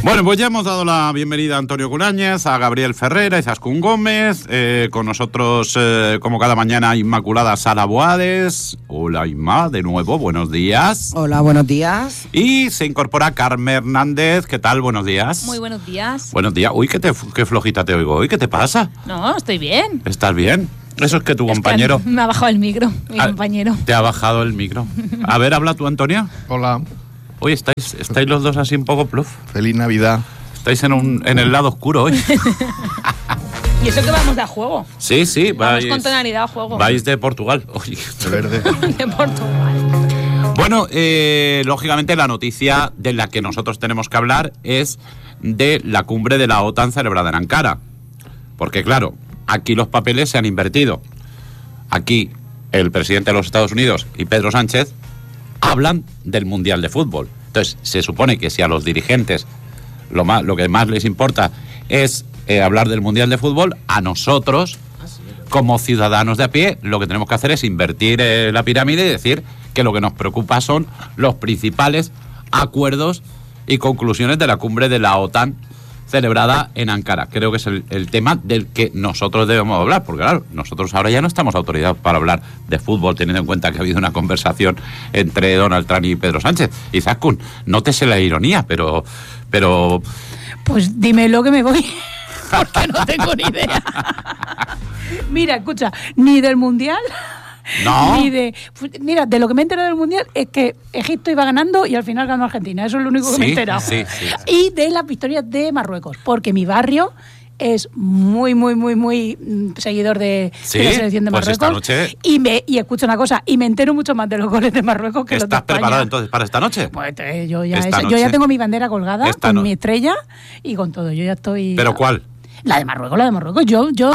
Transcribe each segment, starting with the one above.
Bueno, pues ya hemos dado la bienvenida a Antonio Culañez, a Gabriel Ferrer, a Izaskun Gómez, con nosotros, como cada mañana, Inmaculada Sala Boades. Hola, Inma, de nuevo, buenos días. Hola, buenos días. Y se incorpora Carmen Hernández. ¿Qué tal? Buenos días. Muy buenos días. Buenos días. Uy, qué flojita te oigo hoy. ¿Qué te pasa? No, estoy bien. ¿Estás bien? Eso es que tu compañero... Que me ha bajado el micro, mi compañero. Te ha bajado el micro. A ver, habla tú, Antonia. Hola. Hoy estáis los dos así un poco pluf. Feliz Navidad. Estáis en el lado oscuro hoy. Y eso que vamos de a juego. Sí, sí. Vamos con tonalidad a juego. Vais de Portugal. Oye. De verde. De Portugal. Bueno, lógicamente la noticia de la que nosotros tenemos que hablar es de la cumbre de la OTAN celebrada en Ankara. Porque claro, aquí los papeles se han invertido. Aquí el presidente de los Estados Unidos y Pedro Sánchez hablan del Mundial de Fútbol. Entonces, se supone que si a los dirigentes lo que más les importa es hablar del Mundial de Fútbol, a nosotros, como ciudadanos de a pie, lo que tenemos que hacer es invertir la pirámide y decir que lo que nos preocupa son los principales acuerdos y conclusiones de la cumbre de la OTAN celebrada en Ankara. Creo que es el tema del que nosotros debemos hablar, porque claro, nosotros ahora ya no estamos autorizados para hablar de fútbol, teniendo en cuenta que ha habido una conversación entre Donald Trump y Pedro Sánchez. Izaskun, nótese la ironía, pero... Pues dímelo que me voy, porque no tengo ni idea. Mira, escucha, ni del Mundial... No. Mira, de lo que me he enterado del Mundial es que Egipto iba ganando y al final ganó Argentina. Eso es lo único que me he enterado. Sí. Y de las victorias de Marruecos, porque mi barrio es muy seguidor de la selección de Marruecos. Esta noche... Y escucho una cosa, y me entero mucho más de los goles de Marruecos que los de España. ¿Estás preparado entonces para esta noche? Pues yo ya tengo mi bandera colgada con mi estrella y con todo. Yo ya estoy... ¿Pero cuál? La de Marruecos.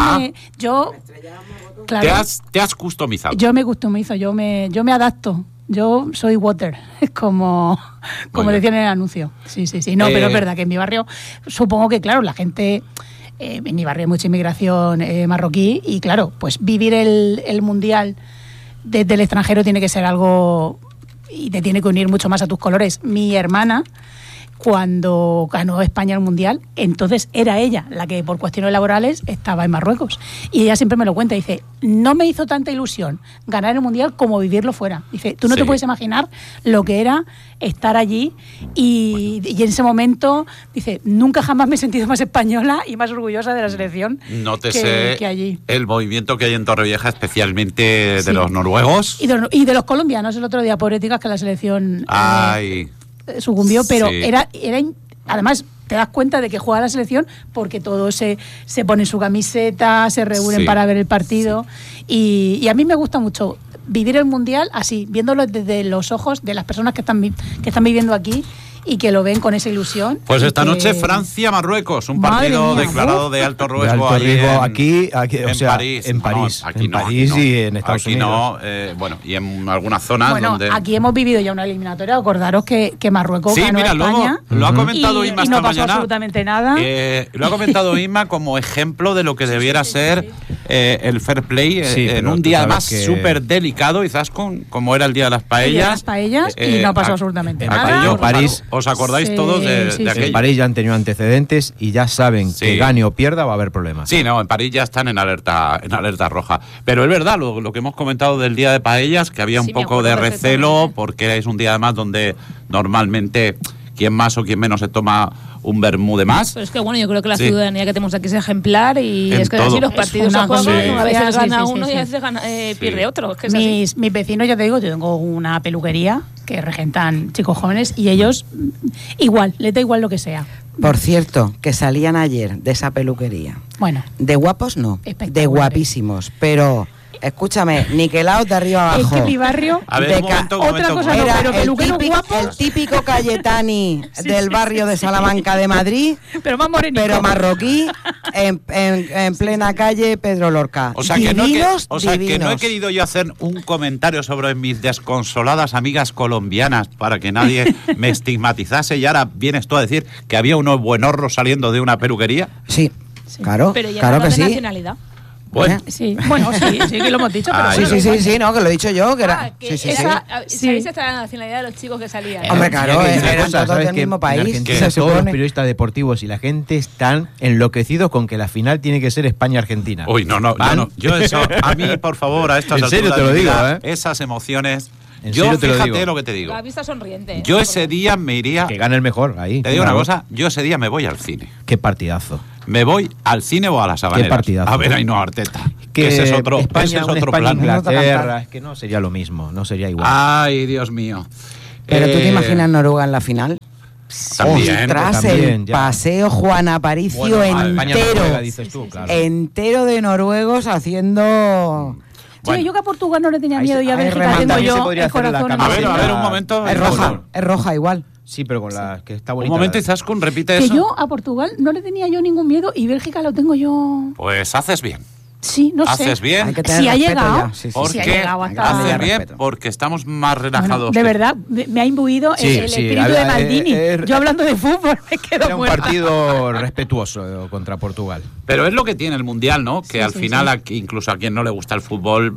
Claro, ¿Te has customizado? Yo me customizo, yo me adapto. Yo soy water, como decían en el anuncio. Sí. No, pero es verdad que en mi barrio, supongo que, claro, la gente... en mi barrio hay mucha inmigración marroquí y, claro, pues vivir el Mundial desde el extranjero tiene que ser algo... y te tiene que unir mucho más a tus colores. Mi hermana... cuando ganó España el Mundial, entonces era ella la que por cuestiones laborales estaba en Marruecos. Y ella siempre me lo cuenta, dice, no me hizo tanta ilusión ganar el Mundial como vivirlo fuera. Dice, tú no te puedes imaginar lo que era estar allí y en ese momento, dice, nunca jamás me he sentido más española y más orgullosa de la selección que allí. El movimiento que hay en Torrevieja, especialmente de los noruegos. Y de los colombianos, el otro día, pobreticas, que la selección... sucumbió, pero era además te das cuenta de que juega la selección porque todos se ponen su camiseta, se reúnen para ver el partido y a mí me gusta mucho vivir el Mundial así, viéndolo desde los ojos de las personas que están viviendo aquí y que lo ven con esa ilusión. Pues esta noche Francia-Marruecos, un partido declarado de alto riesgo aquí, en París. En París, aquí en París y en Estados Unidos. Y en algunas zonas donde... aquí hemos vivido ya una eliminatoria, acordaros que Marruecos ganó a España. Lo ha comentado Inma esta mañana. Y no pasó absolutamente nada. Lo ha comentado Inma como ejemplo de lo que debiera ser el fair play en un día además súper delicado, quizás como era el Día de las Paellas. Y no pasó absolutamente nada. París... ¿Os acordáis todos de aquello? En París ya han tenido antecedentes y ya saben que gane o pierda va a haber problemas. Sí, no, en París ya están en alerta roja. Pero es verdad, lo que hemos comentado del Día de Paellas, que había un poco de recelo, porque es un día además donde normalmente quien más o quien menos se toma un vermú de más. Pero es que bueno, yo creo que la ciudadanía que tenemos aquí es ejemplar y es que así los partidos se juegan, a veces gana uno y a veces pierde otro. Es que es mis vecinos, ya te digo, yo tengo una peluquería que regentan chicos jóvenes y ellos igual, les da igual lo que sea. Por cierto, que salían ayer de esa peluquería. Bueno. De guapos no, de guapísimos, pero... Escúchame, niquelaos de arriba abajo. Es que mi barrio... A ver, otra cosa no, pero peluqueros guapos... El típico Cayetani del barrio de Salamanca de Madrid, pero más morenito. Pero marroquí, en plena calle Pedro Lorca. O sea, que no he querido yo hacer un comentario sobre mis desconsoladas amigas colombianas para que nadie me estigmatizase y ahora vienes tú a decir que había unos buenorros saliendo de una peluquería. Sí, claro, pero claro que sí. Nacionalidad. Bueno. Sí, bueno, sí, que lo hemos dicho. Pero sí, no, que lo he dicho yo. Que era, ¿Sabéis la nacionalidad de los chicos que salían? Hombre, claro, eran todos del mismo país. Todos los periodistas deportivos y la gente están enloquecidos con que la final tiene que ser España-Argentina. Uy, no. Yo eso, a mí, por favor, a estas alturas. En serio te lo digo, esas emociones... Yo, fíjate lo que te digo. La vista sonriente. Yo ese día me iría... Que gane el mejor, ahí. Te digo una cosa, yo ese día me voy al cine. Qué partidazo. Me voy al cine o a las Habaneras. Qué partidazo. A ver a Ainhoa Arteta. Que ese es otro, España, plan. Inglaterra, es que no sería lo mismo, no sería igual. Ay, Dios mío. Pero ¿tú te imaginas Noruega en la final? También. Tras el paseo Juan Aparicio entero. Dices tú, claro. Entero de noruegos haciendo... Bueno, yo que a Portugal no le tenía miedo y a Bélgica tengo yo el corazón. A ver, un momento. Es roja igual. Sí, pero con la que está bonita. Un momento, Izaskun, repite que eso. Que yo a Portugal no le tenía yo ningún miedo y Bélgica lo tengo yo. Pues haces bien. Sí, no sé. Haces bien. Si ha llegado. Porque haces bien porque estamos más relajados. Bueno, de verdad, me ha imbuido el espíritu de Maldini. Yo hablando de fútbol me quedo Era un partido respetuoso contra Portugal. Pero es lo que tiene el Mundial, ¿no? Que al final, aquí, incluso a quien no le gusta el fútbol,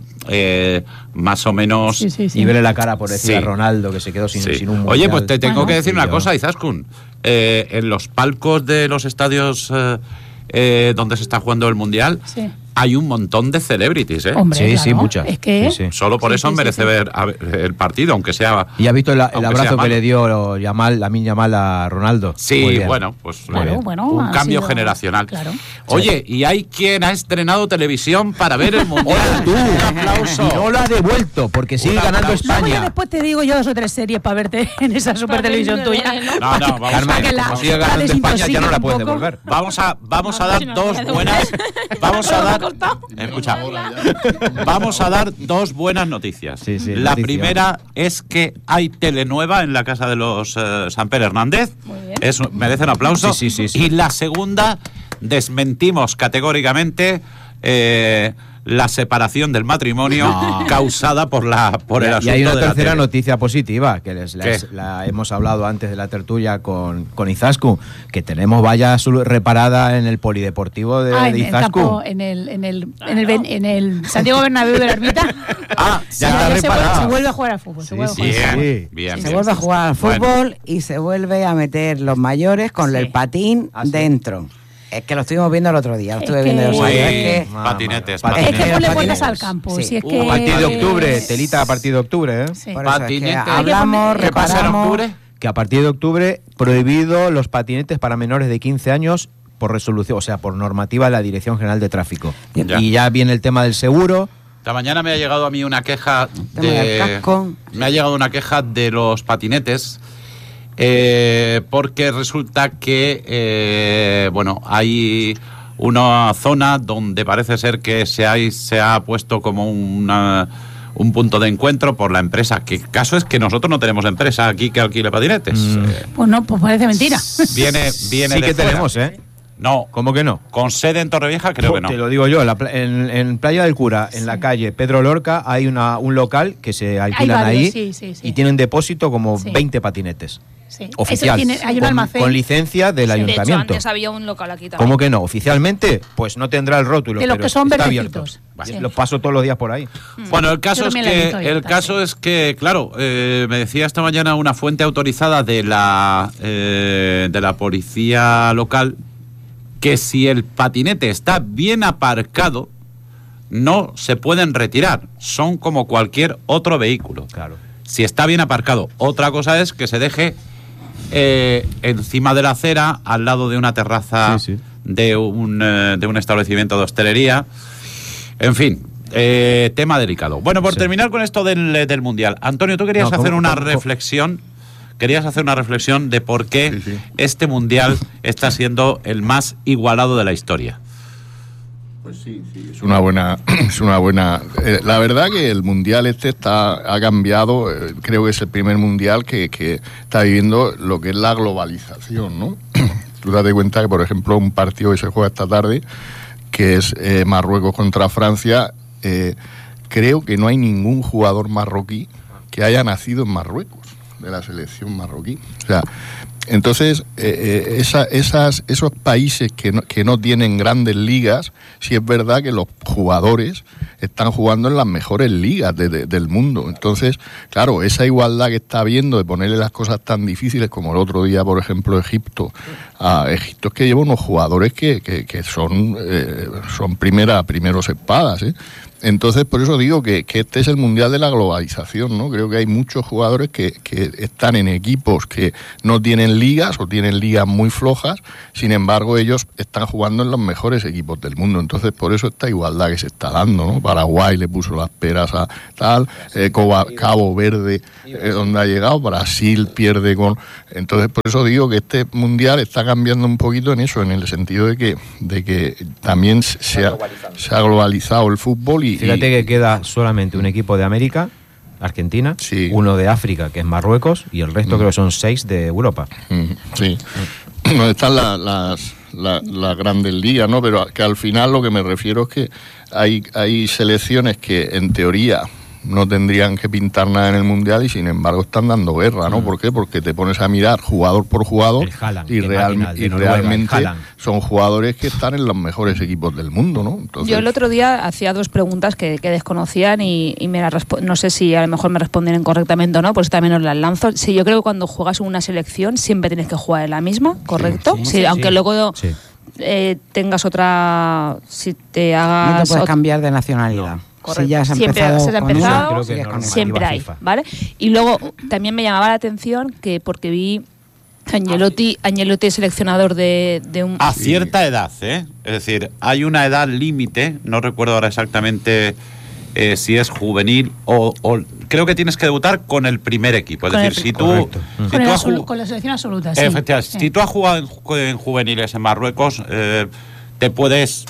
más o menos... Y verle la cara, por decir, a Ronaldo, que se quedó sin un Mundial. Oye, pues te tengo que decir una cosa, Izaskun. En los palcos de los estadios donde se está jugando el Mundial... Hay un montón de celebrities, ¿eh? Hombre, sí, muchas. Es que solo por eso merece ver el partido, aunque sea... ¿Y ha visto el abrazo que le dio Lamine Yamal a Ronaldo? Sí, bueno, pues un cambio generacional. Claro. Oye, y hay quien ha estrenado televisión para ver el Mundial. ¡Tú! Un aplauso. Y no lo ha devuelto, porque sigue ganando España. Después te digo yo 2 o 3 series para verte en esa super televisión tuya. No, vamos a ver. Como sigue ganando España, ya no la puedes devolver. Vamos a dar dos buenas... Vamos a dar... Escucha, vamos a dar 2 buenas noticias. La primera es que hay telenueva en la casa de los Samper Hernández. Merece un aplauso. Y la segunda, desmentimos categóricamente la separación del matrimonio causada por el asunto de la Y hay una tercera tele. noticia positiva, que la hemos hablado antes de la tertulia con Izaskun, que tenemos valla reparada en el polideportivo de Izaskun. En el Santiago Bernabéu de la Ermita. Ya está reparado. Se vuelve a jugar al fútbol. Se vuelve a jugar al fútbol y se vuelve a meter los mayores con el patín dentro. Es que lo estuvimos viendo el otro día, lo estuve viendo yo. Patinetes. Es que le vueltas al campo. Si es que a partir de octubre, telita a partir de octubre, ¿eh? Patinetes. Hablamos, reparamos. Que a partir de octubre, prohibido los patinetes para menores de 15 años por resolución, o sea, por normativa de la Dirección General de Tráfico. Y ya viene el tema del seguro. Esta mañana me ha llegado a mí una queja de los patinetes. Porque resulta que hay una zona donde parece ser que se ha puesto como un punto de encuentro por la empresa. Que el caso es que nosotros no tenemos empresa aquí que alquile patinetes. Pues no, pues parece mentira. Viene sí de que fuera. tenemos, ¿eh? No. ¿Cómo que no? Con sede en Torrevieja creo que no. Te lo digo yo, en Playa del Cura, en la calle Pedro Lorca, hay un local que se alquilan ahí y tienen depósito como 20 patinetes. Oficial. Hay un almacén. Con licencia del ayuntamiento. De hecho, antes había un local aquí también. ¿Cómo que no? Oficialmente, pues no tendrá el rótulo. De los pero que son está verdecitos. abierto. Los paso todos los días por ahí. Bueno, el caso es que, claro, me decía esta mañana una fuente autorizada de la policía local que si el patinete está bien aparcado, no se pueden retirar. Son como cualquier otro vehículo. Claro. Si está bien aparcado. Otra cosa es que se deje encima de la acera, al lado de una terraza de un establecimiento de hostelería. En fin, tema delicado. Bueno, por terminar con esto del Mundial. Antonio, tú querías hacer una reflexión. Querías hacer una reflexión de por qué este Mundial está siendo el más igualado de la historia. Pues sí, es una buena. La verdad que el Mundial ha cambiado. Creo que es el primer Mundial que está viviendo lo que es la globalización, ¿no? Tú date cuenta que, por ejemplo, un partido que se juega esta tarde, que es Marruecos contra Francia, creo que no hay ningún jugador marroquí que haya nacido en Marruecos, de la selección marroquí. O sea, Entonces, esos países que no tienen grandes ligas, sí es verdad que los jugadores están jugando en las mejores ligas del mundo. Entonces, claro, esa igualdad que está habiendo de ponerle las cosas tan difíciles como el otro día, por ejemplo, Egipto. Egipto es que lleva unos jugadores que son primeros espadas, ¿eh? Entonces, por eso digo que este es el mundial de la globalización, ¿no? Creo que hay muchos jugadores que están en equipos que no tienen ligas o tienen ligas muy flojas, sin embargo, ellos están jugando en los mejores equipos del mundo. Entonces, por eso esta igualdad que se está dando, ¿no? Paraguay le puso las peras a tal, Cabo Verde, donde ha llegado, Brasil pierde con... Entonces, por eso digo que este mundial está cambiando un poquito en eso, en el sentido de que también se ha globalizado el fútbol y... Fíjate que queda solamente un equipo de América, Argentina, sí, uno de África, que es Marruecos, y el resto creo que son 6 de Europa. Sí. No están las grandes ligas, ¿no? Pero que al final lo que me refiero es que hay selecciones que en teoría no tendrían que pintar nada en el mundial y sin embargo están dando guerra, ¿no? ¿Por qué? Porque te pones a mirar jugador por jugador y realmente son jugadores que están en los mejores equipos del mundo, ¿no? Entonces... Yo el otro día hacía 2 preguntas que desconocían y no sé si a lo mejor me responden incorrectamente o no, pues también os las lanzo. Sí, yo creo que cuando juegas en una selección siempre tienes que jugar en la misma, ¿correcto? Sí, aunque luego tengas otra... Si te hagas... No te puedes cambiar de nacionalidad. No. Correcto. Si ya has empezado, siempre hay, ¿vale? Y luego también me llamaba la atención que porque vi Ancelotti es seleccionador de un... A cierta edad, ¿eh? Es decir, hay una edad límite, no recuerdo ahora exactamente si es juvenil o creo que tienes que debutar con el primer equipo. Es decir, si tú... con la selección absoluta, sí. Efectivamente, si tú has jugado en juveniles en Marruecos, te puedes...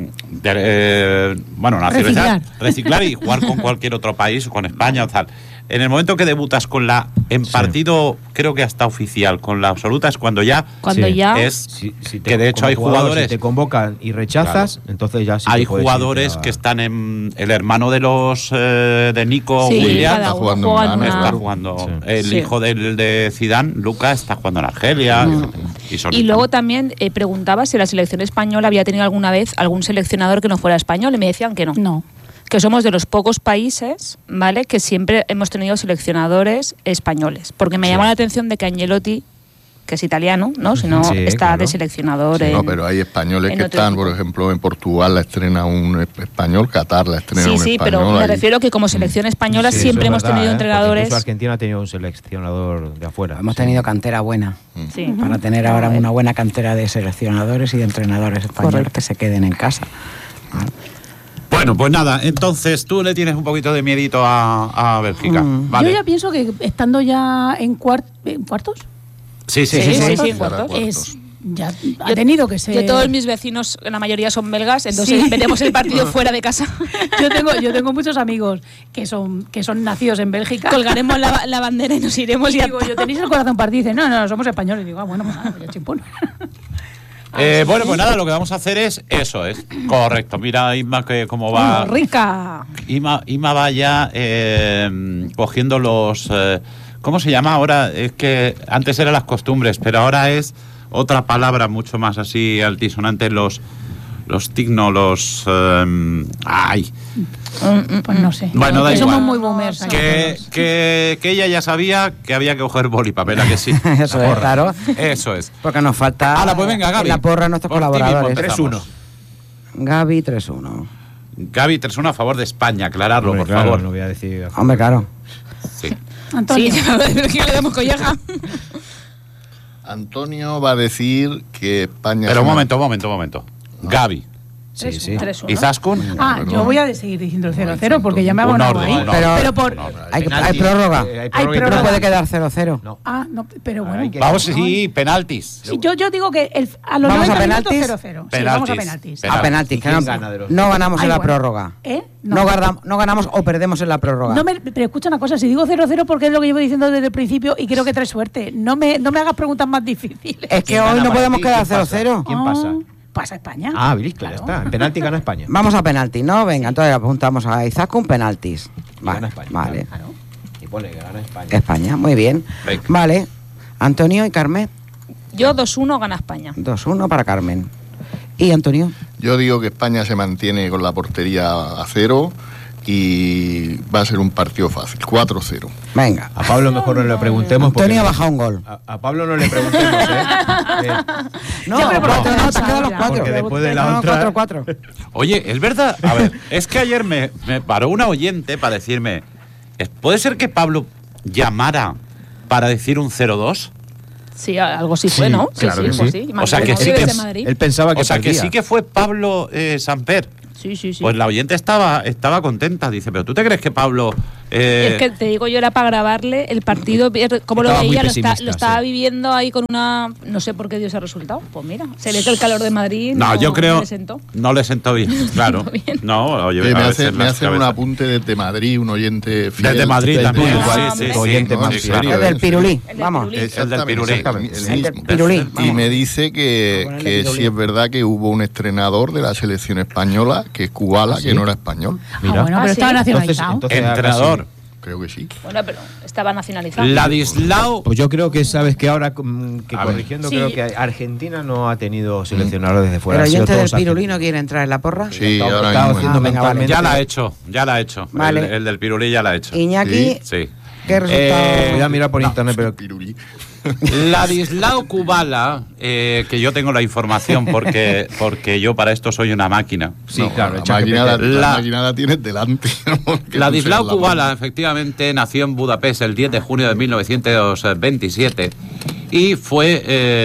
reciclar y jugar con cualquier otro país, con España o tal. En el momento que debutas con partido, creo que hasta oficial, con la absoluta, es cuando ya es que de hecho hay jugadores, si te convocan y rechazas, claro, entonces ya hay jugadores que están en el hermano de los de Nico Williams está jugando el hijo de Zidane, Lucas, está jugando en Argelia. Y luego también preguntaba si la selección española había tenido alguna vez algún seleccionador que no fuera español y me decían que no. Que somos de los pocos países, ¿vale?, que siempre hemos tenido seleccionadores españoles. Porque me llama la atención de que Ancelotti, que es italiano, ¿no? Si no, está de seleccionador. No, pero hay españoles que están, por ejemplo, en Portugal la estrena un español, Qatar la estrena un español. Sí, pero me refiero que como selección española siempre hemos tenido entrenadores... Incluso Argentina ha tenido un seleccionador de afuera. Hemos tenido cantera buena. Para tener ahora una buena cantera de seleccionadores y de entrenadores españoles que se queden en casa. Bueno, pues nada, entonces tú le tienes un poquito de miedito a Bélgica. Vale. Yo ya pienso que estando ya en cuartos. Sí, en cuartos. Ya ha tenido que ser. Yo todos mis vecinos, la mayoría son belgas, entonces veremos el partido fuera de casa. Yo tengo muchos amigos que son nacidos en Bélgica. Colgaremos la bandera y nos iremos. Y digo, yo tenéis el corazón partido. Dice, no, somos españoles. Y digo, bueno, pues ya chimpón. Bueno, pues nada, lo que vamos a hacer es eso, es correcto. Mira, Isma, que cómo va. ¡Rica! Isma va ya cogiendo los... ¿cómo se llama ahora? Es que antes eran las costumbres, pero ahora es otra palabra mucho más así altisonante, los tignos, los... pues no sé. Bueno, da igual. Somos muy boomers. Que ella ya sabía que había que coger boli y papel, ¿a que sí? Eso es, claro. Eso es. Porque nos falta pues venga, Gaby, la porra a nuestros colaboradores. 3-1. Gaby 3-1. Gaby 3-1 a favor de España, aclararlo, por favor. No voy a decir... Hombre, claro. Sí. Antonio. Sí, que le damos colleja. Antonio va a decir que España... Pero un momento. Gaby. Sí. 3-1. ¿Y Zaskun? Yo voy a seguir diciendo el 0-0 porque ya me ha abonado ahí. Pero por... hay prórroga. No puede quedar 0-0. No, pero bueno. Vamos, sí, penaltis. Sí, yo digo que a los 90 minutos 0-0. Sí, vamos a penaltis. A penaltis, que no ganamos en la prórroga. No ganamos o perdemos en la prórroga. Pero escucha una cosa, si digo 0-0 porque es lo que llevo diciendo desde el principio y creo que trae suerte. No me hagas preguntas más difíciles. Es que hoy no podemos quedar 0-0. ¿Quién pasa? Pasa España. Claro, está. En penalti gana España. Vamos a penalti, ¿no? Venga, entonces apuntamos a Izaskun penaltis. Gana España. Vale. Claro. Y pone que gana España. España, muy bien. Venga. Vale. Antonio y Carmen. Yo 2-1 gana España. 2-1 para Carmen. ¿Y Antonio? Yo digo que España se mantiene con la portería a 0 y va a ser un partido fácil, 4-0. Venga. A Pablo mejor no le preguntemos. Antonio ha bajado un gol. A Pablo no le preguntemos, No, pero no, te quedan los 4. Porque después de la otra... 4-4. Oye, es verdad. A ver, es que ayer me paró una oyente para decirme, ¿puede ser que Pablo llamara para decir un 0-2? Sí, algo sí fue, ¿no? Claro que sí. O sea, que sí que él pensaba que que sí que fue Pablo Samper. Sí. Pues la oyente estaba contenta. Dice, ¿pero tú te crees que Pablo...? Es que te digo, yo era para grabarle el partido, cómo lo veía, lo estaba viviendo ahí con una... No sé por qué dio ese resultado. Pues mira, se ve que el calor de Madrid yo creo no le sentó. No le sentó bien, claro. Bien. No, oye, me hacen un apunte desde Madrid, un oyente fiel. Desde Madrid también. Oyente más fiel. El del Pirulí, vamos. El del Pirulí. El del Pirulí. Y me dice que sí es verdad que hubo un entrenador de la selección española, que es Kubala, que no era español. Mira. Bueno, pero estaba nacionalizado. Entonces, entrenador. Creo que sí. Bueno, pero estaba nacionalizado. Ladislao. Pues yo creo que sabes que ahora, corrigiendo, creo que Argentina no ha tenido seleccionador desde fuera. ¿Pero oyente del Pirulí no quiere entrar en la porra? Sí, ahora estaba mismo. haciendo mentalmente. Ya la ha hecho. Vale. El del Pirulí ya la ha hecho. Iñaki, Sí. ¿qué resultado? Voy a mirar por internet, pero... Pirulí. Ladislao Kubala, que yo tengo la información porque yo para esto soy una máquina. Sí, No, claro. la máquina la tienes delante. Ladislao Kubala, efectivamente, nació en Budapest el 10 de junio de 1927 y fue,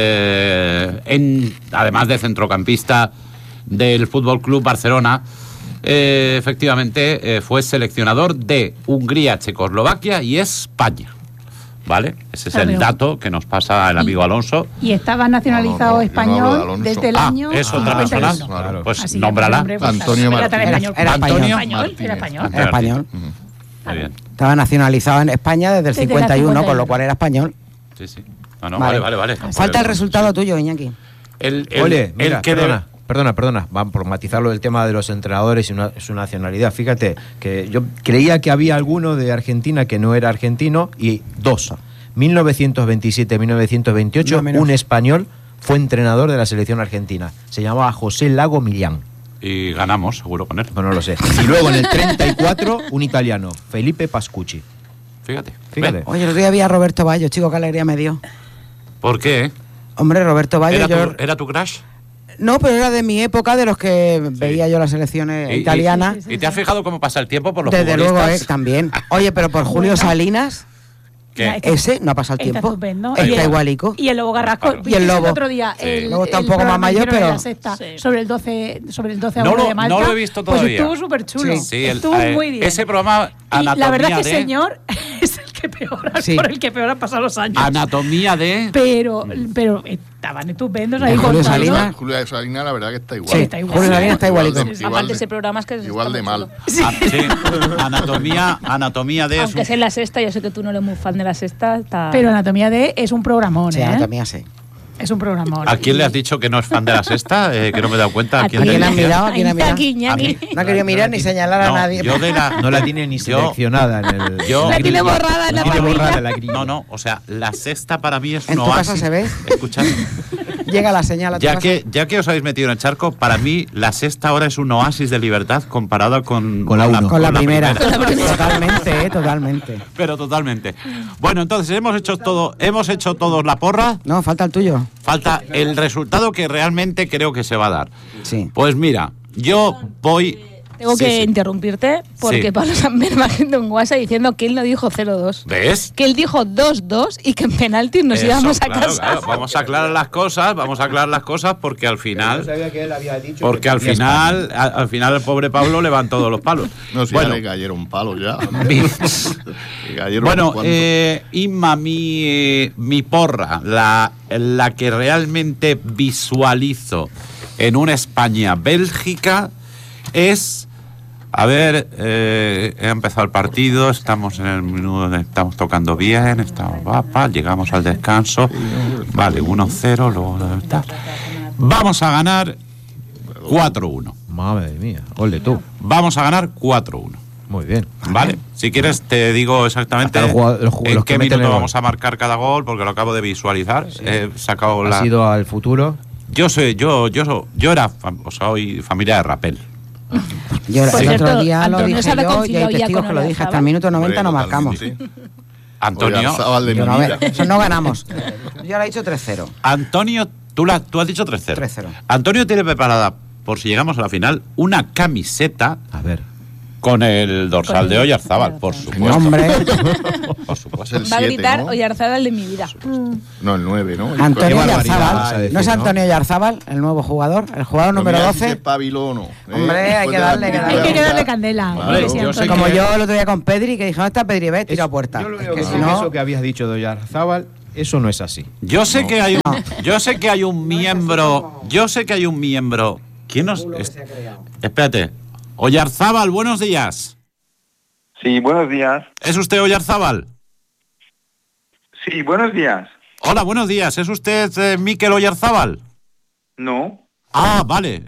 además de centrocampista del Fútbol Club Barcelona, efectivamente fue seleccionador de Hungría, Checoslovaquia y España. ¿Vale? Ese es el dato que nos pasa el amigo Alonso. Y estaba nacionalizado español de desde el año... ¿es otra persona? Claro. Pues así nómbrala. Antonio Martínez. Era español. Era español. Era español. Muy bien. Estaba nacionalizado en España desde el Desde la 51, 51. con lo cual era español. Sí. Vale. Falta el resultado tuyo, Iñaki. Oye, mira, perdona, vamos por matizarlo del tema de los entrenadores y su nacionalidad. Fíjate que yo creía que había alguno de Argentina que no era argentino y 2. 1927-1928, un español fue entrenador de la selección argentina. Se llamaba José Lago Millán. Y ganamos, seguro, con él. No lo sé. Y luego en el 34, un italiano, Felipe Pascucci. Fíjate. Oye, el otro día había a Roberto Baggio, chico, qué alegría me dio. ¿Por qué? Hombre, Roberto Baggio... ¿Era tu crush? No, pero era de mi época, de los que veía yo las selecciones italianas. ¿Y te has fijado cómo pasa el tiempo por los Desde futbolistas? luego, también. Oye, pero por Julio Salinas... ¿Qué? Ese no ha pasado el tiempo. Está igualico. Y el Lobo Garrasco. Y el Lobo. El otro día. Sí. Luego está un poco más mayor, pero... La sexta, sobre el 12 No de Malta. lo he visto todavía. Pues estuvo súper chulo. Sí, estuvo muy bien. Ese programa, y la verdad es que de... señor es el que peor, por el que peor han pasado los años. Anatomía de... Pero estaban estupendos ahí Julio contando. Salinas. Julio Salinas, la verdad que está igual. Sí, está igual. Julio Salinas está igualito. Aparte ese programa es que... Igual de mal. Sí. Anatomía de... Aunque sea en la sexta, yo sé que tú no eres muy fan de la sexta. Pero Anatomía de es un programón, Sí, Anatomía sí. Es un programón. ¿A quién le has dicho que no es fan de la sexta? Que no me he dado cuenta. ¿A quién le has mirado? ¿A quién ha mirado? Iñaki. No ha querido mirar ni señalar a nadie. No la tiene ni seleccionada en el... La tiene borrada en la parrilla. No, o sea, la sexta para mí es un ¿En tu oasis. casa se ve? Escuchad. Llega la señal a tu ya casa. que os habéis metido en el charco, para mí la sexta hora es un oasis de libertad comparada con la primera. Totalmente. Pero totalmente. Bueno, entonces hemos hecho todos la porra. No, falta el tuyo. Falta el resultado que realmente creo que se va a dar. Sí. Pues mira, yo voy... Tengo que interrumpirte porque Pablo Samper me ha escrito un WhatsApp diciendo que él no dijo 0-2. ¿Ves? Que él dijo 2-2 y que en penaltis nos íbamos a casa. Claro. Vamos a aclarar las cosas porque al final... Yo sabía que él había dicho porque al final el pobre Pablo levantó todos los palos. No, si bueno, ya le cayeron palos ya. Bueno, Inma, mi porra, la que realmente visualizo en una España-Bélgica es... A ver, he empezado el partido, estamos en el minuto, estamos tocando bien, llegamos al descanso, vale, 1-0, luego tal. Vamos a ganar 4-1. Madre mía, ole tú. Vamos a ganar 4-1. Muy bien. Vale, si quieres te digo exactamente en qué minuto vamos a marcar cada gol, porque lo acabo de visualizar. Sí. He sacado ¿Has ido al futuro? Yo soy familia de Rapel. Yo el otro día lo dije yo y hay testigos que lo dije. Hasta el minuto 90 no marcamos. Sí. Antonio, eso no ganamos. Yo le he dicho 3-0. Antonio, tú has dicho 3-0. 3-0. Antonio tiene preparada, por si llegamos a la final, una camiseta. A ver. Con el dorsal de Oyarzábal, por supuesto. Hombre. Por supuesto. Va a gritar, ¿no? Oyarzábal de mi vida. No, el 9, ¿no? Antonio Oyarzábal. ¿No es Antonio Oyarzábal, el nuevo jugador? El jugador número 12. Pabilono. Hombre, hay que darle candela. Vale, como yo el otro día con Pedri, que dijo, ¿dónde está Pedri? Ve, tira a puerta. Yo lo veo que eso que habías dicho de Oyarzábal, eso no es así. Yo sé que hay un miembro. ¿Quién nos...? Espérate. Oyarzábal, buenos días. Sí, buenos días. ¿Es usted Oyarzábal? Sí, buenos días. Hola, buenos días. ¿Es usted Mikel Oyarzábal? No. Ah, vale.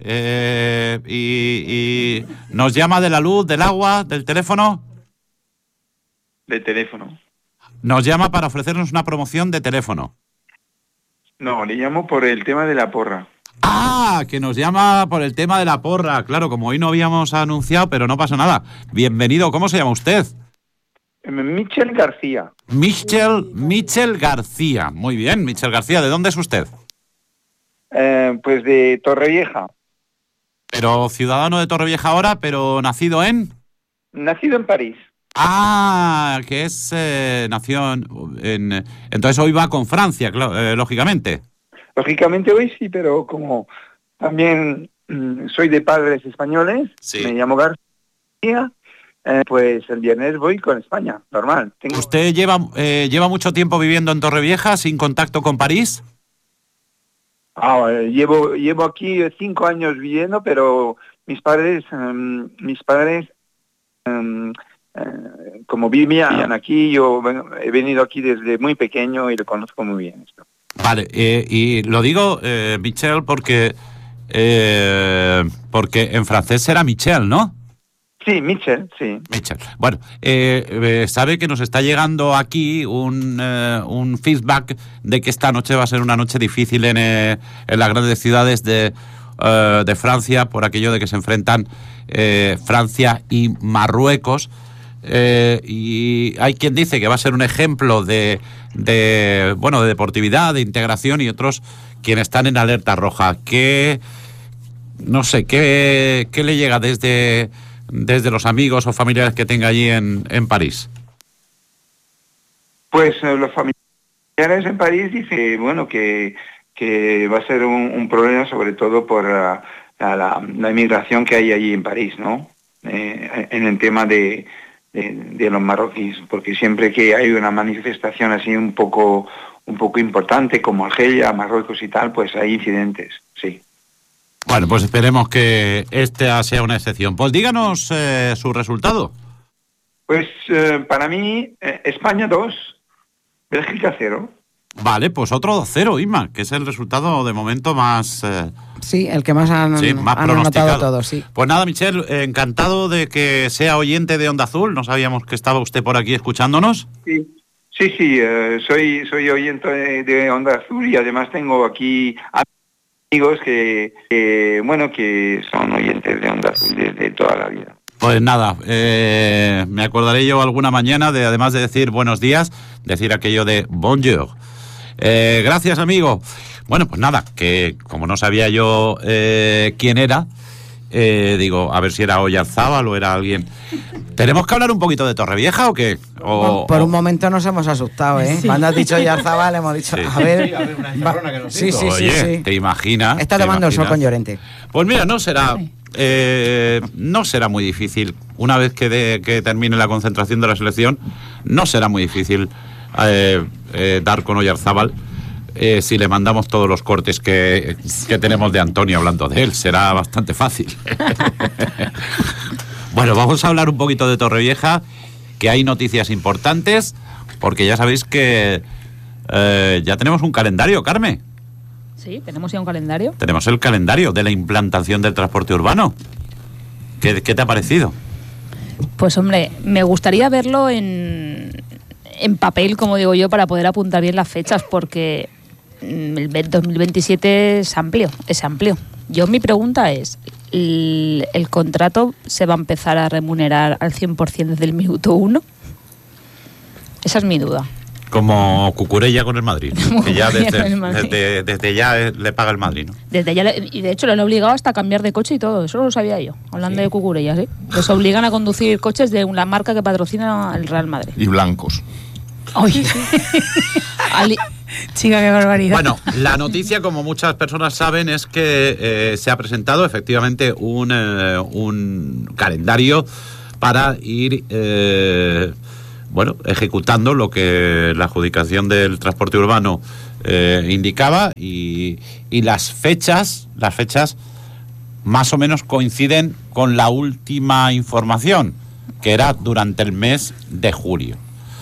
¿Y nos llama de la luz, del agua, del teléfono? De teléfono. Nos llama para ofrecernos una promoción de teléfono. No, le llamo por el tema de la porra. Ah, que nos llama por el tema de la porra. Claro, como hoy no habíamos anunciado, pero no pasa nada. Bienvenido. ¿Cómo se llama usted? Michel García. Michel García. Muy bien, Michel García. ¿De dónde es usted? Pues de Torrevieja. Pero ciudadano de Torrevieja ahora, pero nacido en... Nacido en París. Ah, que es nació en... Entonces hoy va con Francia, lógicamente. Lógicamente hoy sí, pero como también soy de padres españoles, sí. Me llamo García, pues el viernes voy con España, normal. ¿Usted lleva mucho tiempo viviendo en Torrevieja sin contacto con París? Llevo aquí 5 años viviendo, pero mis padres como vivían aquí, yo he venido aquí desde muy pequeño y lo conozco muy bien esto. Vale, y lo digo, Michel, porque en francés será Michel, ¿no? Sí, Michel, sí. Michel. Bueno, sabe que nos está llegando aquí un feedback de que esta noche va a ser una noche difícil en las grandes ciudades de Francia, por aquello de que se enfrentan Francia y Marruecos. Y hay quien dice que va a ser un ejemplo de deportividad, de integración, y otros quienes están en alerta roja. ¿Qué le llega desde los amigos o familiares que tenga allí en París? Pues los familiares en París dicen que va a ser un problema, sobre todo por la inmigración que hay allí en París, ¿no? En el tema de los marroquíes, porque siempre que hay una manifestación así un poco importante como Argelia, Marruecos y tal, pues hay incidentes, sí. Bueno, pues esperemos que esta sea una excepción. Pues díganos su resultado. Pues para mí, España 2, Bélgica 0. Vale, pues otro 2-0, Inma, que es el resultado de momento más... sí, el que más han anotado todos, sí. Pues nada, Michel, encantado de que sea oyente de Onda Azul. No sabíamos que estaba usted por aquí escuchándonos. Sí, soy oyente de Onda Azul, y además tengo aquí amigos que son oyentes de Onda Azul desde toda la vida. Pues nada, me acordaré yo alguna mañana de, además de decir buenos días, decir aquello de bonjour. Gracias, amigo. Bueno, pues nada, que como no sabía yo quién era, digo, a ver si era Oyarzábal o era alguien. ¿Tenemos que hablar un poquito de Torrevieja o qué? Por un momento nos hemos asustado, ¿eh? Sí. Cuando has dicho Oyarzábal hemos dicho, sí. A ver una encerrona que nos sí. ¿Te imaginas? Está tomando el sol con Llorente. Pues mira, no será muy difícil. Una vez que termine la concentración de la selección, no será muy difícil dar con Oyarzábal. Si le mandamos todos los cortes que tenemos de Antonio hablando de él, será bastante fácil. Bueno, vamos a hablar un poquito de Torrevieja, que hay noticias importantes, porque ya sabéis que ya tenemos un calendario, Carmen. Sí, tenemos ya un calendario. Tenemos el calendario de la implantación del transporte urbano. ¿Qué te ha parecido? Pues hombre, me gustaría verlo en papel, como digo yo, para poder apuntar bien las fechas, porque el 2027 es amplio. Mi pregunta es, ¿el contrato se va a empezar a remunerar al 100% desde el minuto 1? Esa es mi duda. Como Cucurella con el Madrid, que ya desde ya le paga el Madrid, ¿no? Desde ya, y de hecho lo han obligado hasta a cambiar de coche y todo, eso no lo sabía yo, hablando de Cucurella, ¿sí? Les obligan a conducir coches de una marca que patrocina el Real Madrid. Y blancos. Oye. Chica, qué barbaridad. Bueno, la noticia, como muchas personas saben, es que se ha presentado efectivamente un calendario para ir ejecutando lo que la adjudicación del transporte urbano indicaba, y las fechas más o menos coinciden con la última información, que era durante el mes de julio.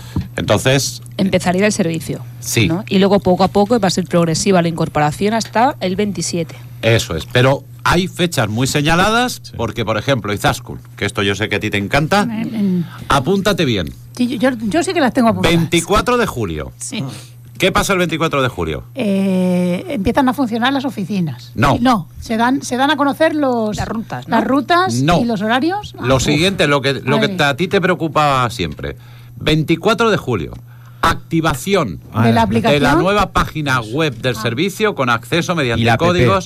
Entonces empezaría el servicio, sí, ¿no? Y luego poco a poco va a ser progresiva la incorporación hasta el 27. Eso es, pero hay fechas muy señaladas, sí. Porque, por ejemplo, Izaskun, que esto yo sé que a ti te encanta, apúntate bien. Sí, yo sí que las tengo apuntadas. 24 de julio. Sí. ¿Qué pasa el 24 de julio? Empiezan a funcionar las oficinas. No. Se dan a conocer las rutas, ¿no? Las rutas y los horarios. Lo siguiente, lo que a ti te preocupa siempre. 24 de julio. Activación de la aplicación, de la nueva página web del servicio con acceso mediante códigos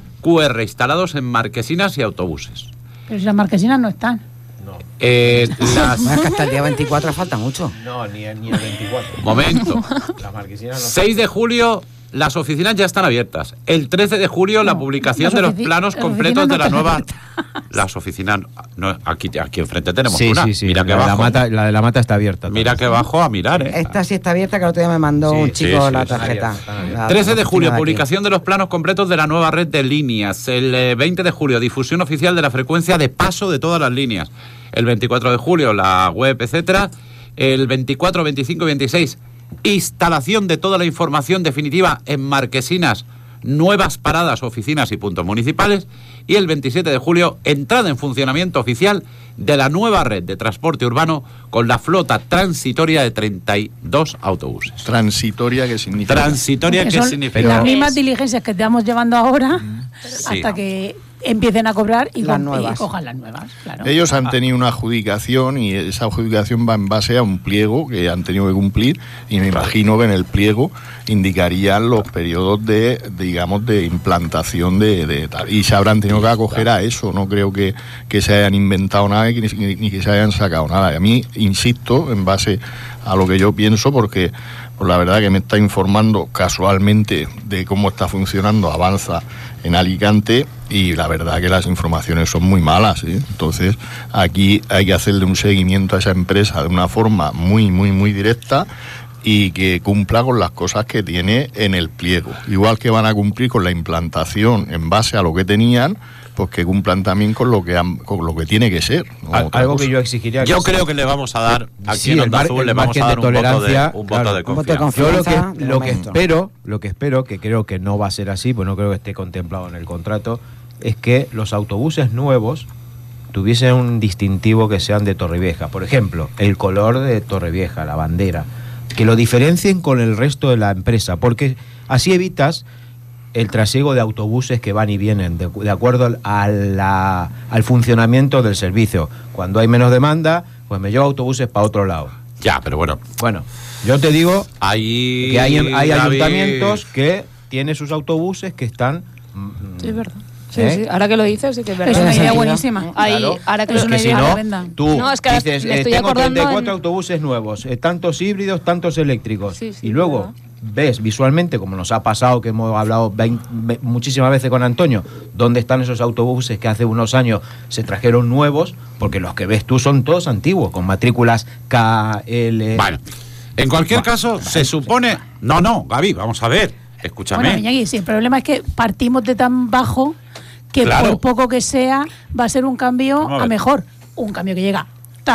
QR instalados en marquesinas y autobuses. Pero si las marquesinas no están. No. Es que hasta el día 24 falta mucho. No, ni el 24. Momento. Las marquesinas no. 6 de julio, las oficinas ya están abiertas. El 13 de julio, la publicación de los planos completos de la nueva... Las oficinas... No, aquí enfrente tenemos una. Sí. Mira que abajo. La de la mata está abierta. Mira que bajo a mirar, Esta sí está abierta, que el otro día me mandó un chico la tarjeta. 13 de julio, publicación de los planos completos de la nueva red de líneas. El 20 de julio, difusión oficial de la frecuencia de paso de todas las líneas. El 24 de julio, la web, etcétera. El 24, 25 y 26, instalación de toda la información definitiva en marquesinas, nuevas paradas, oficinas y puntos municipales. Y el 27 de julio, entrada en funcionamiento oficial de la nueva red de transporte urbano con la flota transitoria de 32 autobuses. ¿Transitoria qué significa? Transitoria qué significa. Las mismas diligencias que estamos llevando ahora hasta que empiecen a cobrar y cojan las nuevas. Claro. Ellos han tenido una adjudicación y esa adjudicación va en base a un pliego que han tenido que cumplir, y me imagino que en el pliego indicarían los periodos de implantación de tal, y se habrán tenido que acoger a eso. No creo que se hayan inventado nada ni que se hayan sacado nada. Y a mí, insisto, en base a lo que yo pienso, porque pues la verdad que me está informando casualmente de cómo está funcionando Avanza en Alicante, y la verdad que las informaciones son muy malas, ¿eh? Entonces aquí hay que hacerle un seguimiento a esa empresa de una forma muy, muy, muy directa, y que cumpla con las cosas que tiene en el pliego. Igual que van a cumplir con la implantación en base a lo que tenían, pues que cumplan también con lo que tiene que ser, ¿no? Algo que yo exigiría. Yo creo que le vamos a dar aquí en Onda Azul, le vamos a dar un voto de confianza. Yo lo que espero, que creo que no va a ser así, pues no creo que esté contemplado en el contrato, es que los autobuses nuevos tuviesen un distintivo que sean de Torrevieja. Por ejemplo, el color de Torrevieja, la bandera, que lo diferencien con el resto de la empresa, porque así evitas el trasiego de autobuses que van y vienen de acuerdo al funcionamiento del servicio. Cuando hay menos demanda, pues me llevo autobuses para otro lado. Ya, pero bueno. Bueno, yo te digo que hay ayuntamientos que tienen sus autobuses que están... Sí, es verdad. Sí, ahora que lo dices, sí que es verdad. Es una idea buenísima. Claro. Ahora que es que si no, tú es que dices, tengo 34 autobuses nuevos, tantos híbridos, tantos eléctricos, y luego ves visualmente, como nos ha pasado, que hemos hablado muchísimas veces con Antonio, dónde están esos autobuses que hace unos años se trajeron nuevos, porque los que ves tú son todos antiguos, con matrículas KL... Bueno, en cualquier caso, se supone... No, Gaby, vamos a ver, escúchame. Bueno, Iñaki, sí, el problema es que partimos de tan bajo que por poco que sea, va a ser un cambio a mejor. Un cambio que llega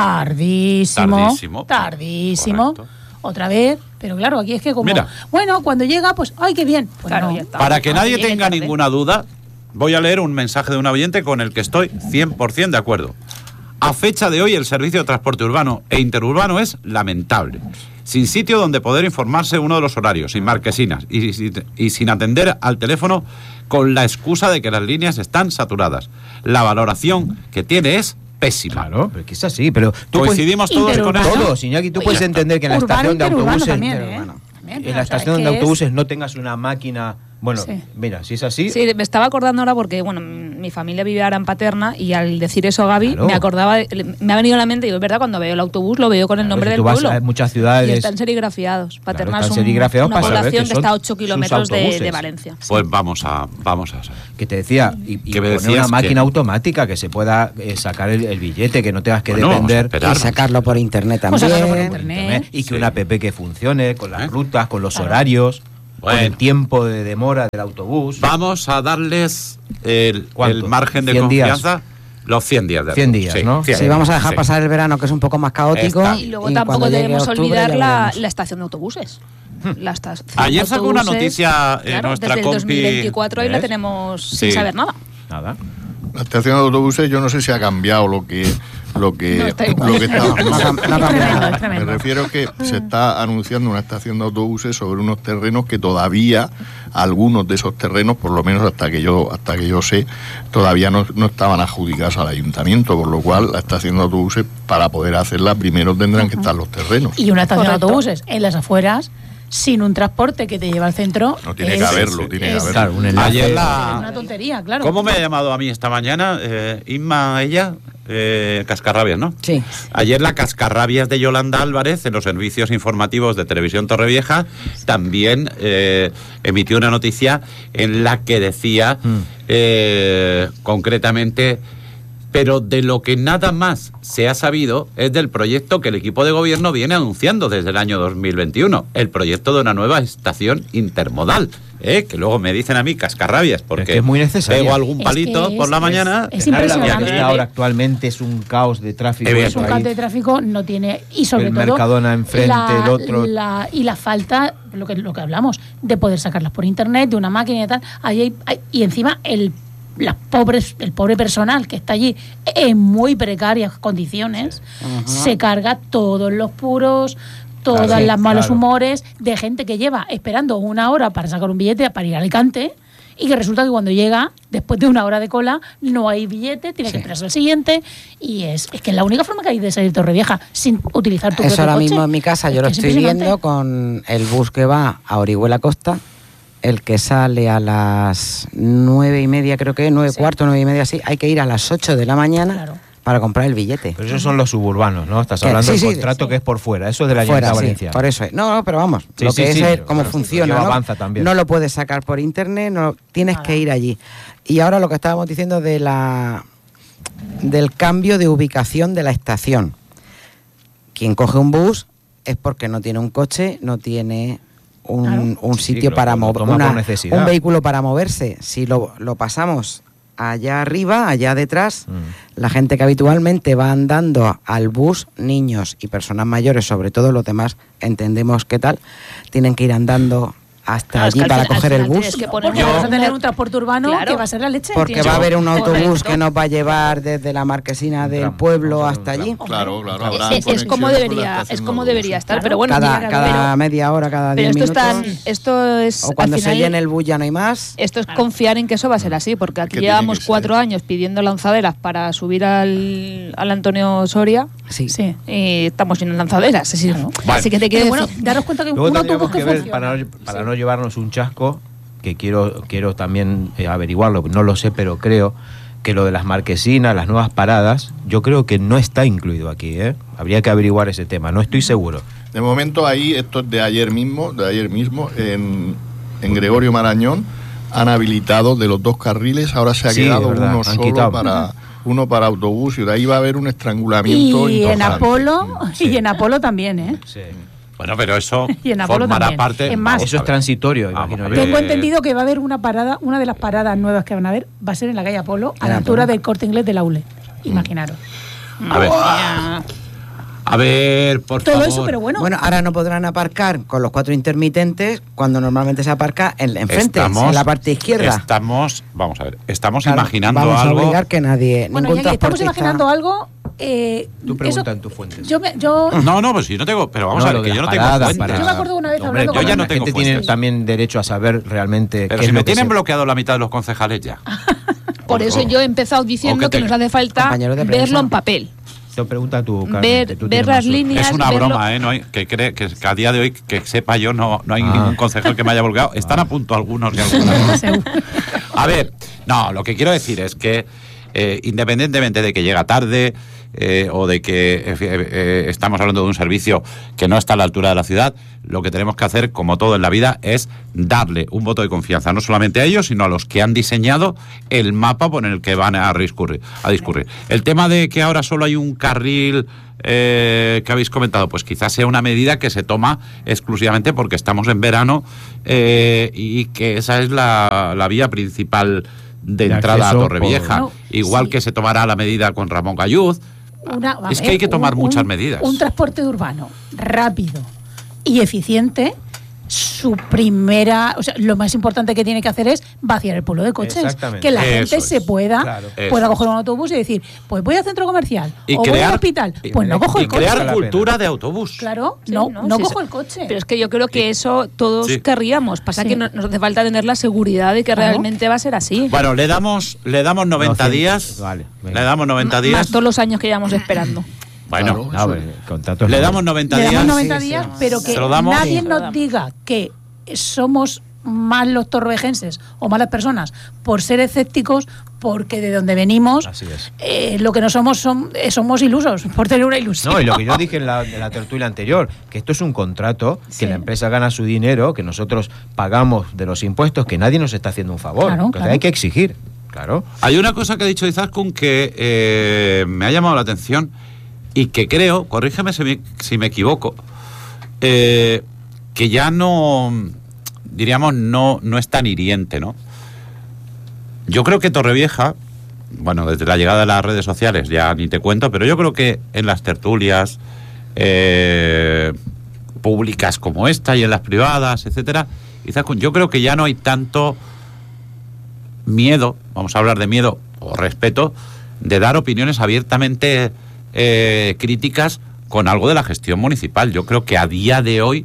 tardísimo. Correcto. Otra vez, pero claro, aquí es que como... Mira, bueno, cuando llega, pues ¡ay, qué bien! Pues claro, no. Para que nadie tenga ninguna duda, voy a leer un mensaje de un oyente con el que estoy 100% de acuerdo. A fecha de hoy, el servicio de transporte urbano e interurbano es lamentable. Sin sitio donde poder informarse uno de los horarios, sin marquesinas y sin atender al teléfono con la excusa de que las líneas están saturadas. La valoración que tiene es pésima. Claro, pero quizás sí, pero coincidimos todos con eso. Todos, Iñaki, tú puedes entender que en la estación de autobuses en la estación de autobuses no tengas una máquina. Bueno, sí. Mira, si es así... Sí, me estaba acordando ahora porque, bueno, mi familia vive ahora en Paterna y al decir eso, Gaby, claro, me acordaba, me ha venido a la mente, y es verdad, cuando veo el autobús lo veo con el nombre del pueblo. Vas a muchas ciudades... Y están serigrafiados. Paterna claro, es una población que está a 8 kilómetros de Valencia. Pues vamos a saber. Que te decía, y poner una máquina automática que se pueda sacar el billete, que no tengas que depender... Y sacarlo por internet también. Sacarlo por internet. Y que una app que funcione, con las rutas, con los horarios... Bueno, con el tiempo de demora del autobús. Vamos a darles el margen de confianza. Días. Los 100 días de 100 días, ¿no? 100 días, vamos a dejar pasar el verano, que es un poco más caótico. Y luego tampoco debemos olvidar la estación de autobuses. Ayer sacó una noticia nuestra desde compi. Desde el 2024 ahí la tenemos sin saber nada. Nada. La estación de autobuses, yo no sé si ha cambiado lo que está. Me refiero que se está anunciando una estación de autobuses sobre unos terrenos que todavía, algunos de esos terrenos, por lo menos hasta que yo sé, todavía no estaban adjudicados al ayuntamiento, por lo cual la estación de autobuses, para poder hacerla, primero tendrán que estar los terrenos. Y una estación de autobuses en las afueras, sin un transporte que te lleva al centro. No, tiene que haberlo, Claro, un enlace. Ayer una tontería, claro. ¿Cómo me ha llamado a mí esta mañana? Inma, ella, Cascarrabias, ¿no? Sí. Ayer la Cascarrabias de Yolanda Álvarez, en los servicios informativos de Televisión Torrevieja, también emitió una noticia en la que decía concretamente... Pero de lo que nada más se ha sabido es del proyecto que el equipo de gobierno viene anunciando desde el año 2021, el proyecto de una nueva estación intermodal, que luego me dicen a mí cascarrabias, porque es muy necesario. Pego algún palito por la mañana. Es impresionante. Que ahora actualmente es un caos de tráfico. Es un caos de tráfico, no tiene... Y sobre el todo... Mercadona enfrente, el otro... y la falta, lo que hablamos, de poder sacarlas por internet, de una máquina y tal. Y encima el pobre personal que está allí en muy precarias condiciones, se carga todos los puros, todas las malos humores de gente que lleva esperando una hora para sacar un billete para ir a Alicante, y que resulta que cuando llega, después de una hora de cola, no hay billete, tiene que esperarse al siguiente, y es que es la única forma que hay de salir Torrevieja sin utilizar tu propio coche. Eso ahora mismo en mi casa yo lo estoy viendo con el bus que va a Orihuela Costa, el que sale a las 9:30, creo que 9:15, 9:30, así, hay que ir a las 8 de la mañana para comprar el billete. Pero esos son los suburbanos, ¿no? Estás hablando del contrato que es por fuera, eso es de la Generalitat Valenciana. Por eso es. No, pero vamos, lo que es cómo funciona, ¿no? Avanza también. No lo puedes sacar por internet, no tienes que ir allí. Y ahora lo que estábamos diciendo del cambio de ubicación de la estación. Quien coge un bus es porque no tiene un coche, no tiene un sitio para mover, un vehículo para moverse. Si lo pasamos allá arriba, allá detrás, la gente que habitualmente va andando al bus, niños y personas mayores, sobre todo los demás, entendemos qué tal, tienen que ir andando hasta allí para coger el bus. Porque vamos a tener un transporte urbano que va a ser la leche. Porque va a haber un autobús que nos va a llevar desde la marquesina del pueblo hasta allí. Claro. Es como debería estar, pero bueno, cada media hora, cada 10 minutos. Esto es, o cuando se llene el bus ya no hay más. Esto es confiar en que eso va a ser así, porque aquí llevamos 4 años pidiendo lanzaderas para subir al Antonio Soria. Sí. Y estamos sin lanzaderas. Así que te quiero daros cuenta que luego un autobús que funciona. Para no llevarnos un chasco, que quiero también averiguarlo, no lo sé, pero creo que lo de las marquesinas, las nuevas paradas, yo creo que no está incluido aquí, Habría que averiguar ese tema, no estoy seguro. De momento ahí, esto es de ayer mismo, en Gregorio Marañón, han habilitado de los 2 carriles, ahora se ha quedado uno solo para autobús, y de ahí va a haber un estrangulamiento y en Apolo también, Sí. Bueno, pero eso formará también. Parte... Es más, eso es transitorio, imagino. Tengo entendido que va a haber una de las paradas nuevas que van a haber, va a ser en la calle Apolo, a la altura del Corte Inglés de la ULE. Imaginaros. A ver, por todo favor. Eso, pero bueno. Bueno, ahora no podrán aparcar con los 4 intermitentes cuando normalmente se aparca enfrente, en la parte izquierda. Estamos imaginando vamos algo. Vamos a obligar que nadie... Bueno, ya que estamos imaginando algo Tú pregunta en tus fuentes. No, pues si no tengo... Pero vamos a ver, que yo no tengo fuentes. Yo me acuerdo una vez hablando con... Yo ya no tengo fuentes. Tiene también derecho a saber realmente... Pero si me tienen bloqueado la mitad de los concejales ya. Por eso yo he empezado diciendo que nos hace falta verlo en papel. Te pregunta tú, Carmen, ver las líneas. Es una broma, ¿eh? No hay, que a día de hoy, que sepa yo, no hay ningún concejal que me haya bloqueado. Están a punto algunos y algunas. A ver, no, lo que quiero decir es que independientemente de que llega tarde o de que estamos hablando de un servicio que no está a la altura de la ciudad, lo que tenemos que hacer, como todo en la vida, es darle un voto de confianza, no solamente a ellos, sino a los que han diseñado el mapa por el que van a discurrir. El tema de que ahora solo hay un carril que habéis comentado, pues quizás sea una medida que se toma exclusivamente porque estamos en verano y que esa es la vía principal de entrada a Torrevieja. Igual que se tomará la medida con Ramón Galluz. Es que hay que tomar muchas medidas. Un transporte urbano rápido y eficiente, su primera, o sea, lo más importante que tiene que hacer es vaciar el pueblo de coches, que la gente se pueda coger un autobús y decir, pues voy al centro comercial o voy al hospital, pues no cojo el coche. Y crear cultura de autobús. Claro, no cojo el coche. Pero es que yo creo que eso todos querríamos. Pasa que nos hace falta tener la seguridad de que realmente va a ser así. Bueno, le damos 90 días. Vale, le damos 90 días. Más todos los años que llevamos esperando. Bueno, le damos 90 días. Le damos 90 días, pero que nadie nos diga que somos más los torrevejenses o malas personas por ser escépticos, porque de donde venimos, lo que no somos ilusos, por tener una ilusión. No, y lo que yo dije en la tertulia anterior, que esto es un contrato, que la empresa gana su dinero, que nosotros pagamos de los impuestos, que nadie nos está haciendo un favor, hay que exigir. Claro. Hay una cosa que ha dicho Izaskun que me ha llamado la atención y que creo, corrígeme si me equivoco, que ya no, diríamos, no es tan hiriente, ¿no? Yo creo que Torrevieja, bueno, desde la llegada de las redes sociales ya ni te cuento, pero yo creo que en las tertulias públicas como esta y en las privadas, etcétera, Izaskun, yo creo que ya no hay tanto miedo, vamos a hablar de miedo o respeto, de dar opiniones abiertamente críticas con algo de la gestión municipal. Yo creo que a día de hoy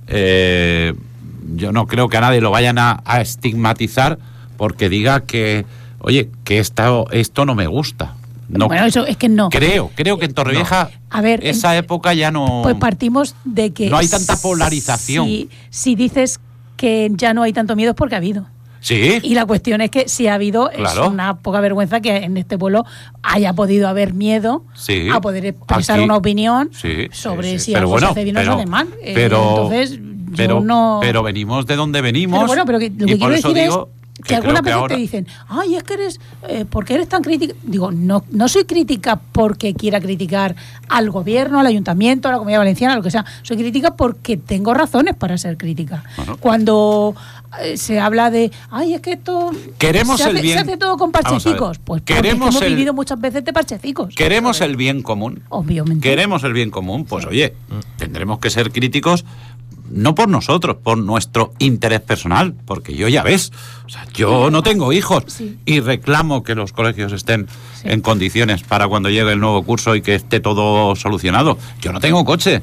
yo no creo que a nadie lo vayan a estigmatizar porque diga que, oye, que esto no me gusta. No, bueno, eso es que no. Creo que en Torrevieja esa época ya no... Pues partimos de que... No hay tanta polarización. Si dices que ya no hay tanto miedo es porque ha habido. Sí. Y la cuestión es que si ha habido, es una poca vergüenza que en este pueblo haya podido haber miedo a poder expresar una opinión sobre si algo se hace bien o se hace mal. Entonces, pero venimos de donde venimos. Pero bueno, pero lo que quiero decir es que algunas veces ahora... te dicen, ay, es que eres, ¿por qué eres tan crítica? Digo, no soy crítica porque quiera criticar al gobierno, al ayuntamiento, a la Comunidad Valenciana, lo que sea. Soy crítica porque tengo razones para ser crítica. Cuando se habla de, ay, es que esto se hace todo con parchecicos. Pues porque hemos vivido muchas veces de parchecicos. ¿Queremos el bien común? Obviamente. ¿Queremos el bien común? Pues oye, tendremos que ser críticos. No por nosotros, por nuestro interés personal, porque yo ya ves, o sea, yo no tengo hijos y reclamo que los colegios estén en condiciones para cuando llegue el nuevo curso y que esté todo solucionado. Yo no tengo coche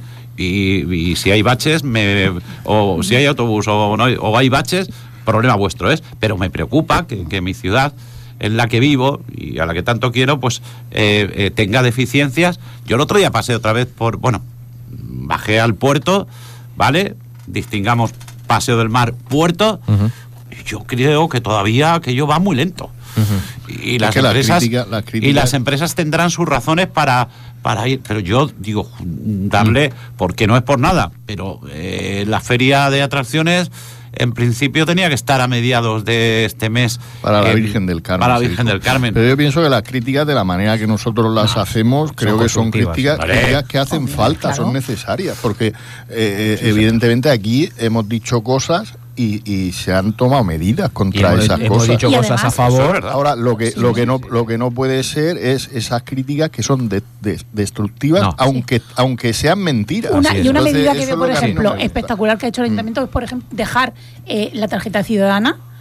y si hay baches, o si hay autobús o hay baches, problema vuestro es, pero me preocupa que mi ciudad en la que vivo y a la que tanto quiero, pues tenga deficiencias. Yo el otro día pasé otra vez bajé al puerto, ¿vale? Distingamos Paseo del Mar, puerto, y yo creo que todavía aquello va muy lento. Y las empresas tendrán sus razones para ir, pero yo digo, darle, porque no es por nada, pero la feria de atracciones en principio tenía que estar a mediados de este mes. Para la Virgen del Carmen. Para la Virgen del Carmen. Pero yo pienso que las críticas, de la manera que nosotros las hacemos, creo que son críticas que hacen falta, son necesarias, porque evidentemente aquí hemos dicho cosas y se han tomado medidas contra esas cosas. Hemos dicho cosas a favor. Ahora, lo que no puede ser es esas críticas que son destructivas, aunque sean mentiras. Una medida que veo, por ejemplo, espectacular que ha hecho el Ayuntamiento es, por ejemplo, dejar la tarjeta ciudadana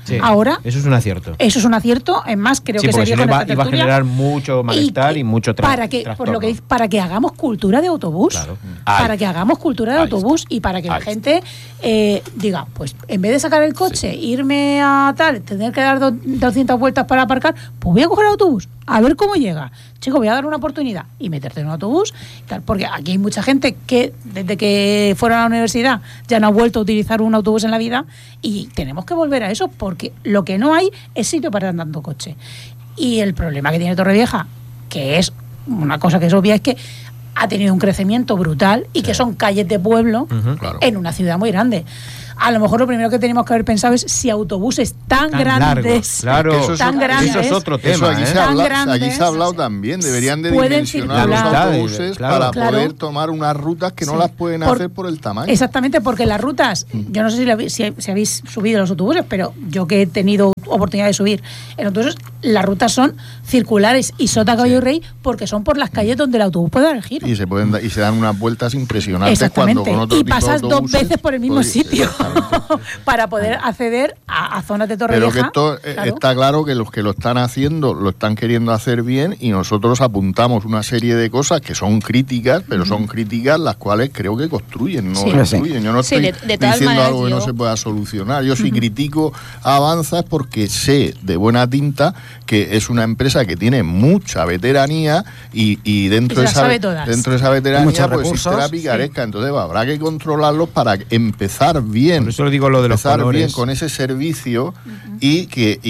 Sí, ahora eso es un acierto. Eso es un acierto, es más, creo que sería con esta tertulia. Iba a generar mucho malestar y mucho para que hagamos cultura de autobús. Claro. Para que hagamos cultura de autobús y para que la gente diga, pues en vez de sacar el coche, irme a tal, tener que dar 200 vueltas para aparcar, pues voy a coger el autobús, a ver cómo llega. Chico, voy a dar una oportunidad y meterte en un autobús, tal, porque aquí hay mucha gente que desde que fueron a la universidad ya no ha vuelto a utilizar un autobús en la vida y tenemos que volver a eso porque lo que no hay es sitio para andar en coche. Y el problema que tiene Torrevieja, que es una cosa que es obvia, es que ha tenido un crecimiento brutal y que son calles de pueblo en una ciudad muy grande. A lo mejor lo primero que tenemos que haber pensado es si autobuses tan grandes, eso es otro tema. Aquí se ha hablado también, deberían de dimensionar los autobuses para poder tomar unas rutas que no las pueden hacer por el tamaño. Exactamente, porque las rutas, yo no sé si habéis subido los autobuses, pero yo que he tenido oportunidad de subir en autobuses, las rutas son circulares y Sota, Caballo y Rey porque son por las calles donde el autobús puede dar el giro. Y se dan unas vueltas impresionantes. Exactamente. Cuando con otro y pasas tipo de autobuses, 2 veces por el mismo sitio para poder acceder a zonas de Torrevieja. Pero que esto está claro que los que lo están haciendo lo están queriendo hacer bien y nosotros apuntamos una serie de cosas que son críticas, pero son críticas las cuales creo que construyen, no destruyen. Yo no estoy diciendo algo que no se pueda solucionar. Yo si critico a Avanza es porque sé de buena tinta que es una empresa que tiene mucha veteranía y dentro de esa veteranía pues existe la picaresca. Entonces habrá que controlarlos para empezar bien. Por eso lo digo lo de los colores. Bien con ese servicio y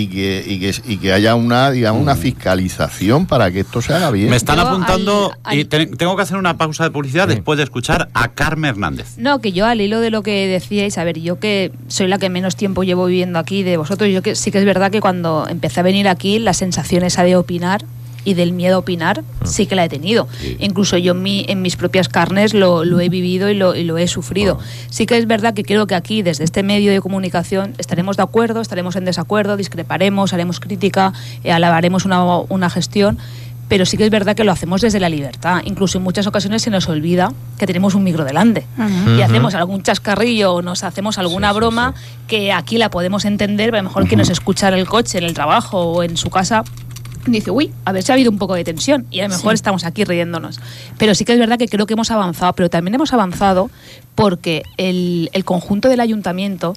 que haya una fiscalización para que esto se haga bien. Me están apuntando y tengo que hacer una pausa de publicidad después de escuchar a Carmen Hernández. No, que yo al hilo de lo que decíais, a ver, yo que soy la que menos tiempo llevo viviendo aquí de vosotros, yo que sí que es verdad que cuando empecé a venir aquí la sensación esa de opinar y del miedo a opinar sí que la he tenido. Sí. Incluso yo en mis propias carnes lo he vivido y lo he sufrido. Sí que es verdad que creo que aquí, desde este medio de comunicación, estaremos de acuerdo, estaremos en desacuerdo, discreparemos, haremos crítica, alabaremos una gestión, pero sí que es verdad que lo hacemos desde la libertad. Incluso en muchas ocasiones se nos olvida que tenemos un micro delante y hacemos algún chascarrillo o nos hacemos alguna broma que aquí la podemos entender, pero a lo mejor que nos escucha en el coche, en el trabajo o en su casa dice, uy, a ver si ha habido un poco de tensión y a lo mejor estamos aquí riéndonos. Pero sí que es verdad que creo que hemos avanzado, pero también hemos avanzado porque el conjunto del ayuntamiento,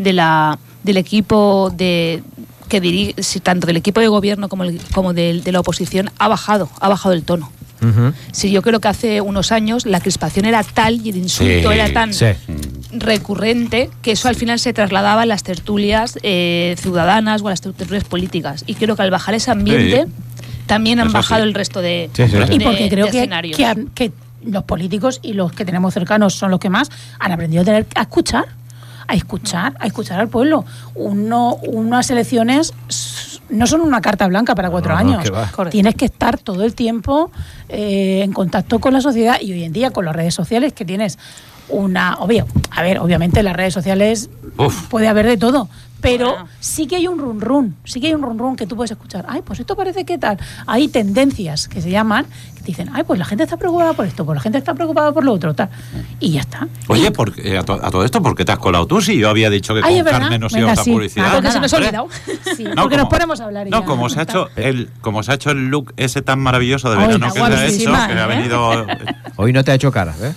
del equipo que dirige, tanto del equipo de gobierno como de la oposición, ha bajado el tono. Sí, yo creo que hace unos años la crispación era tal y el insulto era tan recurrente que eso al final se trasladaba a las tertulias ciudadanas o a las tertulias políticas. Y creo que al bajar ese ambiente también han bajado el resto de y porque creo que los políticos y los que tenemos cercanos son los que más han aprendido a escuchar al pueblo. Unas elecciones no son una carta blanca para 4 años. Tienes que estar todo el tiempo en contacto con la sociedad y hoy en día con las redes sociales que tienes obviamente en las redes sociales puede haber de todo, pero sí que hay un run que tú puedes escuchar. Ay, pues esto parece que tal. Hay tendencias que se llaman, que te dicen, ay, pues la gente está preocupada por esto, pues la gente está preocupada por lo otro, tal. Y ya está. Oye, a todo esto, ¿por qué te has colado tú? Si yo había dicho que con Carmen nos íbamos a publicidad. Porque se nos ha olvidado. Porque nos ponemos a hablar. No, como se ha hecho el look ese tan maravilloso de verano que se ha hecho, que ha venido... Hoy no te ha hecho cara, ¿eh?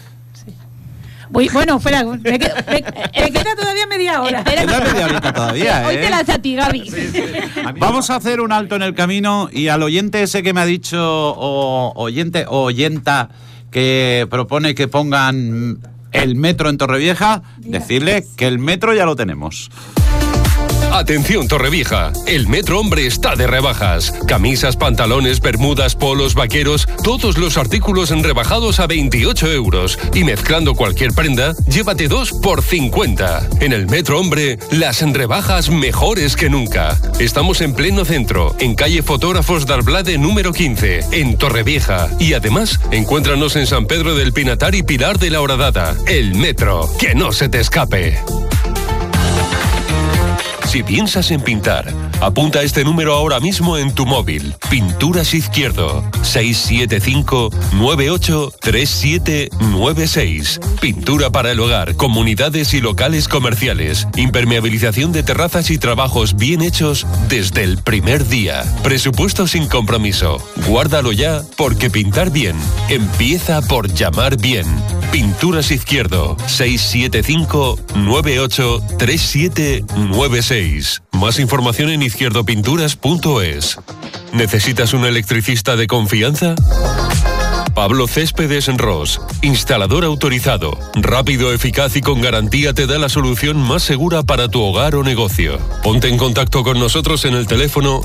Bueno, espera, me queda todavía media hora. Queda media horita todavía, Hoy te la hace a ti, Gaby. Vamos a hacer un alto en el camino y al oyente ese que me ha dicho, oyente o oyenta, que propone que pongan el metro en Torrevieja, decirle que el metro ya lo tenemos. Atención Torrevieja, el Metro Hombre está de rebajas. Camisas, pantalones, bermudas, polos, vaqueros, todos los artículos rebajados a 28 euros. Y mezclando cualquier prenda, llévate 2 por 50. En el Metro Hombre, las rebajas mejores que nunca. Estamos en pleno centro, en calle Fotógrafos d'Arblade número 15, en Torrevieja. Y además, encuéntranos en San Pedro del Pinatar y Pilar de la Horadada. El Metro, que no se te escape. Si piensas en pintar, apunta este número ahora mismo en tu móvil. Pinturas Izquierdo, 675-983796. Pintura para el hogar, comunidades y locales comerciales. Impermeabilización de terrazas y trabajos bien hechos desde el primer día. Presupuesto sin compromiso. Guárdalo ya, porque pintar bien empieza por llamar bien. Pinturas Izquierdo, 675-983796. Más información en izquierdopinturas.es. ¿Necesitas un electricista de confianza? Pablo Céspedes Ros, instalador autorizado, rápido, eficaz y con garantía, te da la solución más segura para tu hogar o negocio. Ponte en contacto con nosotros en el teléfono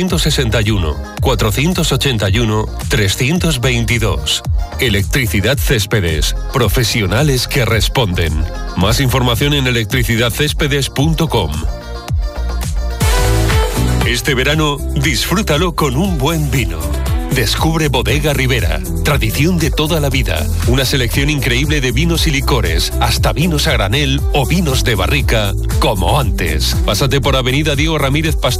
661-481-322. Electricidad Céspedes, profesionales que responden. Más información en electricidadcéspedes.com. Este verano, disfrútalo con un buen vino. Descubre Bodega Ribera, tradición de toda la vida. Una selección increíble de vinos y licores, hasta vinos a granel o vinos de barrica, como antes. Pásate por Avenida Diego Ramírez Pastor